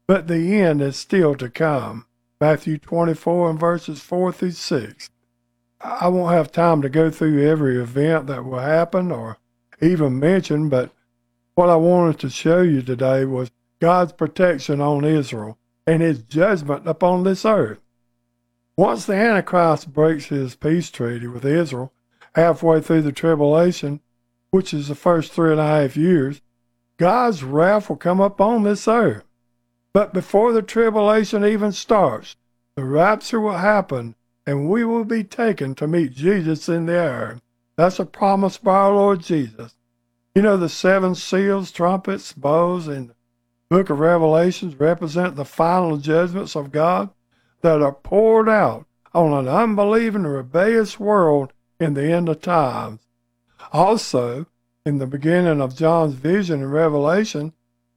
but the end is still to come. Matthew 24 and verses 4 through 6. I won't have time to go through every event that will happen or even mention, but what I wanted to show you today was God's protection on Israel and his judgment upon this earth. Once the Antichrist breaks his peace treaty with Israel halfway through the tribulation, which is the first 3.5 years, God's wrath will come upon this earth. But before the tribulation even starts, the rapture will happen and we will be taken to meet Jesus in the air. That's a promise by our Lord Jesus. You know, the 7 seals, trumpets, bowls in the book of Revelations represent the final judgments of God that are poured out on an unbelieving, rebellious world in the end of times. Also, in the beginning of John's vision in Revelation,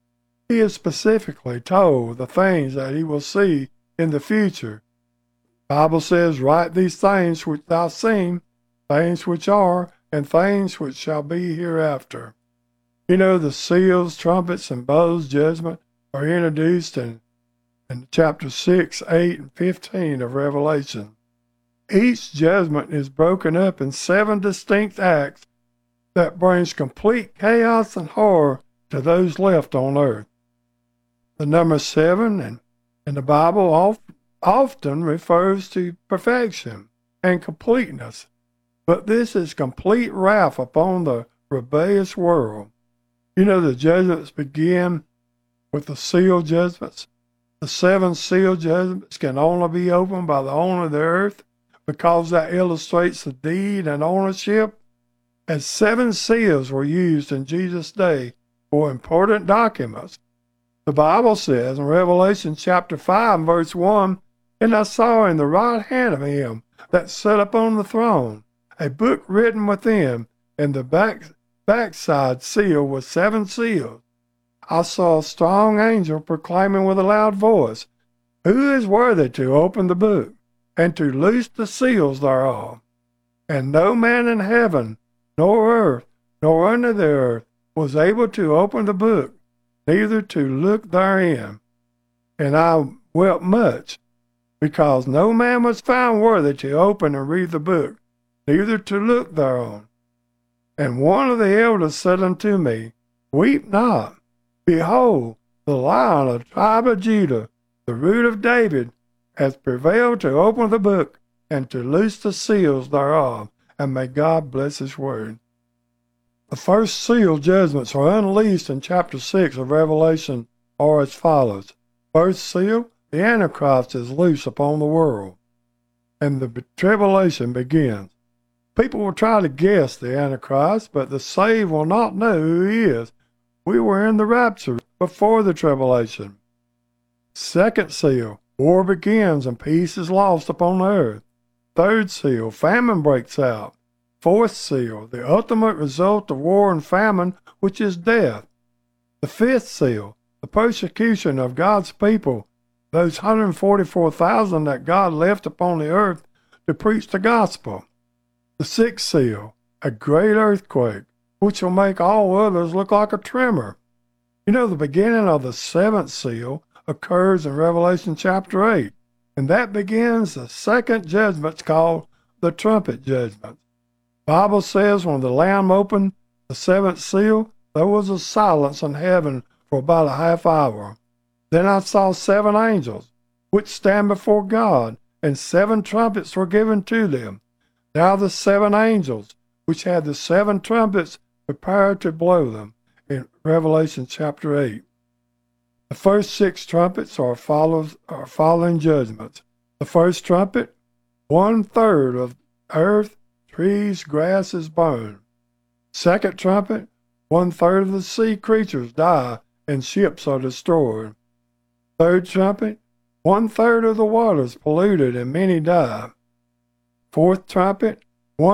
he is specifically told the things that he will see in the future. The Bible says, "Write these things which thou hast seen, things which are, and things which shall be hereafter." You know, the seals, trumpets, and bowls judgment are introduced in chapter 6, 8, and 15 of Revelation. Each judgment is broken up in 7 distinct acts that brings complete chaos and horror to those left on earth. The number 7 in the Bible often refers to perfection and completeness, but this is complete wrath upon the rebellious world. You know, the judgments begin with the seal judgments. The 7 seal judgments can only be opened by the owner of the earth because that illustrates the deed and ownership, as 7 seals were used in Jesus' day for important documents. The Bible says in Revelation chapter 5 and verse 1, "And I saw in the right hand of him that sat upon the throne a book written within, and the backside seal with 7 seals. I saw a strong angel proclaiming with a loud voice, Who is worthy to open the book, and to loose the seals thereof? And no man in heaven, nor earth, nor under the earth, was able to open the book, neither to look therein. And I wept much, because no man was found worthy to open and read the book, neither to look thereon. And one of the elders said unto me, Weep not. Behold, the Lion of the tribe of Judah, the Root of David, hath prevailed to open the book and to loose the seals thereof, and may God bless his word." The first seal judgments are unleashed in chapter 6 of Revelation are as follows. First seal, the Antichrist is loose upon the world, and the tribulation begins. People will try to guess the Antichrist, but the saved will not know who he is. We were in the rapture before the tribulation. Second seal, war begins and peace is lost upon the earth. Third seal, famine breaks out. Fourth seal, the ultimate result of war and famine, which is death. The fifth seal, the persecution of God's people, those 144,000 that God left upon the earth to preach the gospel. The sixth seal, a great earthquake, which will make all others look like a tremor. You know, the beginning of the 7th seal occurs in Revelation chapter 8, and that begins the second judgment called the trumpet judgment. The Bible says when the Lamb opened the 7th seal, there was a silence in heaven for about a half hour. Then I saw 7 angels, which stand before God, and 7 trumpets were given to them. Now the 7 angels, which had the 7 trumpets, prepared to blow them, in Revelation chapter 8. The first 6 trumpets are following judgments. The first trumpet, 1/3 of earth, trees, grass is burned. Second trumpet, 1/3 of the sea creatures die, and ships are destroyed. Third trumpet, 1/3 of the waters polluted, and many die. Fourth trumpet,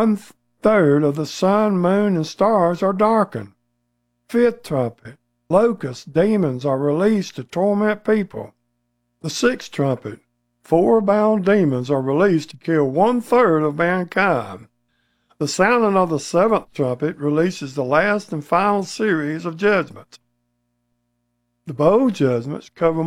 1/3 of the sun, moon, and stars are darkened. Fifth trumpet, locusts, demons are released to torment people. The sixth trumpet, 4 bound demons are released to kill 1/3 of mankind. The sounding of the 7th trumpet releases the last and final series of judgments. The bowl judgments cover